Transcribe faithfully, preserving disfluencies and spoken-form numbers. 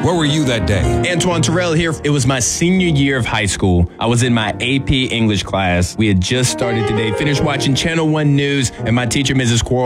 Where were you that day? Antoine Terrell here. It was my senior year of high school. I was in my A P English class. We had just started today, finished watching Channel One News, and my teacher, Missus Quarles,